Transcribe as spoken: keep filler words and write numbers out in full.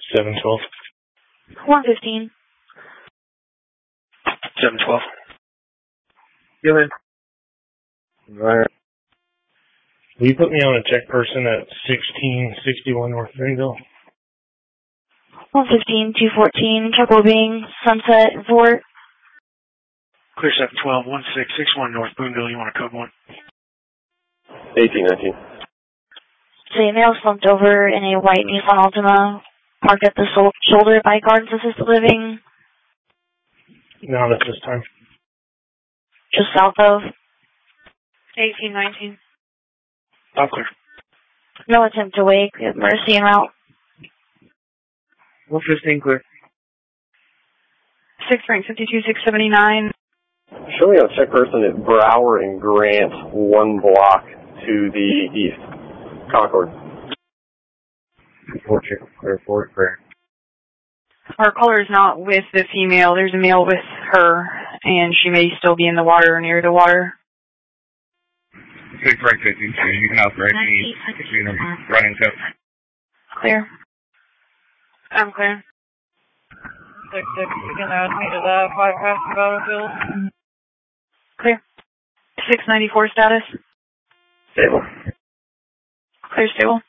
seven twelve. one fifteen. seven twelve. Go in. Alright. Will you put me on a check person at sixteen sixty-one North Boonville? one fifteen, two fourteen, Chuckle Bing, Sunset, Fort. Clear seven twelve, one six six one North Boonville. You want a code one? eighteen nineteen. Say, male slumped over in a white Nissan Altima, parked at the sol- shoulder by Gardens Assisted Living. Not at this time. Just south of. eighteen nineteen. Stop clear. No attempt to wake. We have Mercy en route. one fifteen clear. six rank fifty-two six seventy-nine. Show me a check person at Brower and Grant, one block to the east. Concord. Four check clear, four clear. Our caller is not with the female. There's a male with her, and she may still be in the water or near the water. six right fifty-two. You can also repeat. Running tip. Clear. I'm clear. six six, begin out me to the five past the battlefield. Clear. six ninety-four status. Stable. Clear stable.